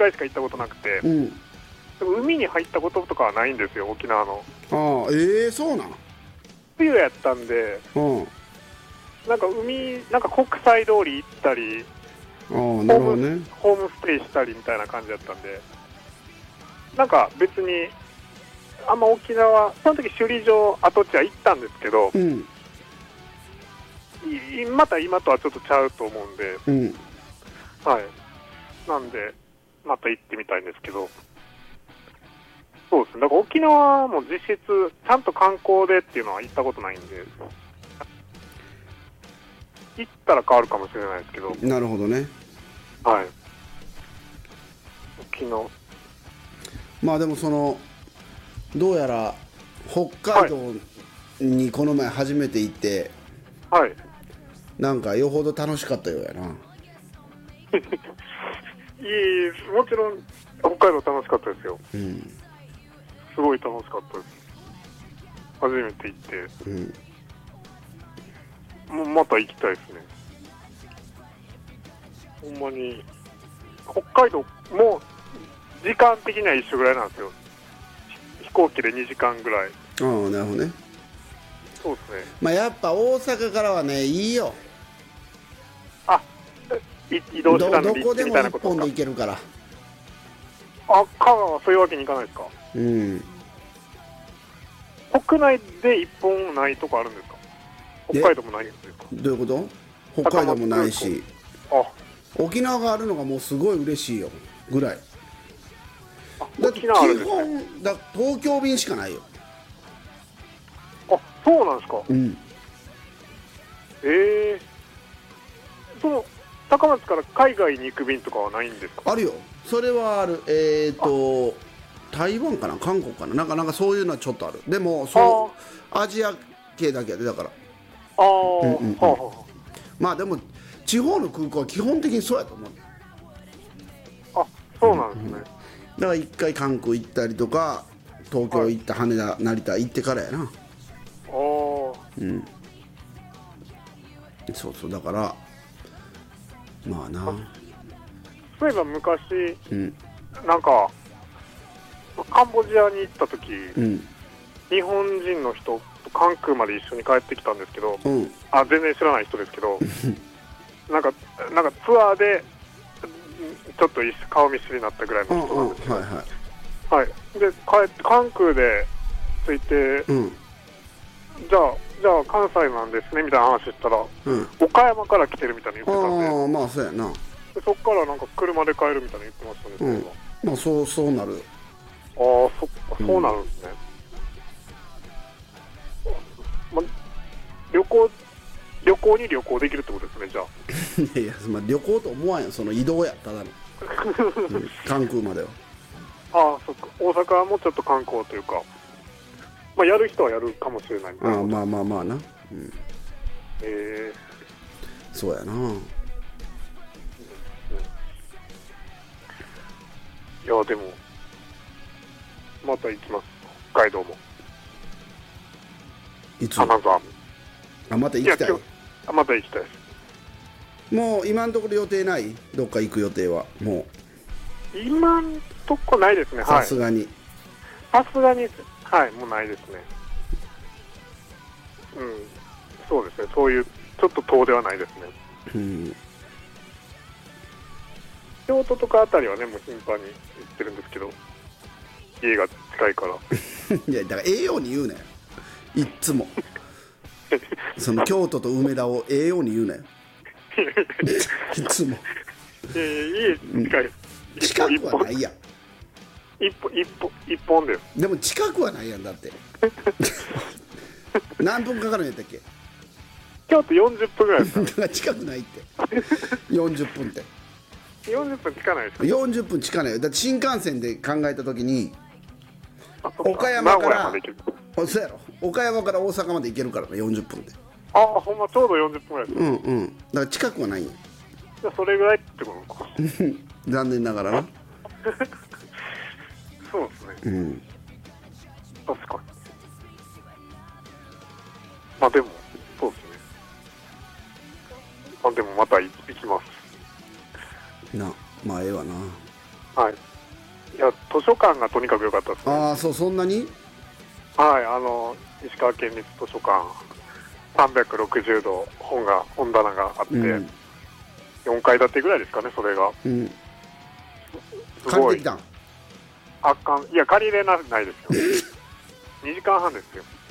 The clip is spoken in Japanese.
回しか行ったことなくて、 うん、 でも海に入ったこととかはないんですよ、沖縄の。 ああ、そうなん。 冬やったんで、 うん、 なんかなんか国際通り行ったり、 ああ、なるほどね。 ホームステイしたりみたいな感じだったんで、なんか別に、あんま沖縄、その時首里城跡地は行ったんですけど、 うん、 また今とはちょっとちゃうと思うんで、 うん、 はい。なんで、また行ってみたいんですけど、そうですね。だから沖縄も実質、ちゃんと観光でっていうのは行ったことないんで、行ったら変わるかもしれないですけど、 なるほどね。 はい。沖縄。 まあでもどうやら北海道にこの前初めて行って、 はい。 なんかよほど楽しかったようやな。 もちろん、北海道楽しかったですよ。 うん、 すごい楽しかったです。初めて行って、 うん、 もうまた行きたいですね。ほんまに、北海道も時間的には一緒ぐらいなんですよ。飛行機で2時間ぐらい。 ああ、なるほどね。 そうですね。 まあやっぱ大阪からはね、いいよ。 あ、移動手段のどこでも立地みたいな一本でことですか。 行けるから。 あ、香川はそういうわけにいかないですか。 うん。 国内で一本ないとこあるんですか。北海道もないんですか。 どういうこと？北海道もないし、 あ、 沖縄があるのがもうすごい嬉しいよぐらい。だって基沖縄あるんですね。 本東京便しかないよ。 あ、そうなんですか。 うん。 その高松から海外に行く便とかはないんですか。 あるよ。それはある。台湾かな、韓国かな、なんかそういうのはちょっとある。でもアジア系だけやで、だから。 ああ、 うんうんうん、 はあはまあでも地方の空港は基本的にそうやと思う。 あ。あ、そうなんですね。 だから一回韓国行ったりとか、東京行った、羽田成田行ってからやな。 ああ、 うん、そうそう、だからまあな。 そういえば昔、 うん、 なんかカンボジアに行った時、 うん、 日本人の人と関空まで一緒に帰ってきたんですけど、 うん、 あ、全然知らない人ですけどなんかツアーでちょっと顔見知りになったぐらいの人なんですけど、 はいはいはい。で、帰って関空で着いて、 うん、 じゃあ関西なんですねみたいな話したら、 うん、 岡山から来てるみたいに言ってたんで、 ああ、まあそうやな。 でそっからなんか車で帰るみたいに言ってましたね、 うん、まあそうなる。 ああ、そうなるんですね。ま、旅行に旅行できるってことですね、じゃあ。 いや、まあ、旅行と思わんよ、その移動やただの、うん、関空までは。 ああ、そっか。大阪はもうちょっと観光というか、まあ、やる人はやるかもしれないみたいな。 ああ、まあまあまあな、うん、そうやな。 いや、でもまた行きます、北海道も。 いつ？ 金沢。 あ、また行きたい。 また行きたいです。 もう今のところ予定ない？どっか行く予定はも今んとこないですね。 うはい。 さすがに。 さすがに、はい、もうないですね。うん、そうですね。そういうちょっと遠ではないですね。 うん、 京都とかあたりはね、もう頻繁に行ってるんですけど、家が近いから。 いやだからように言うなよ、いっつもその京都と梅田をように言うなよいつも。 家近い、 うん、近くはないやん。 一本です。 でも近くはないやん、だって何分かかるんやったっけ？ 京都40分ぐらいですか。 だから近くないって40分って 40分近ないですか。 40分近ないよ。だって新幹線で考えた時にそっか岡山か名古屋まらで行ける。 そうやろ、岡山から大阪まで行けるからね、40分で。 ああ、ほんまちょうど40分ぐらいです。 うんうん、だから近くはないんや。 じゃあそれぐらいってことか。 残念ながらな。 そうですね。 うん、 確かに。まあでも、そうですね。まあでもまた行きます。 な、まあええわな。 はい。いや、図書館がとにかく良かったですね。 ああ、そう、そんなに。 はい、石川県立図書館、360度本棚があって、4階建てぐらいですかね、それが。すごい。 借りてきたん。 いや、借りれないですよ。2時間半ですよ。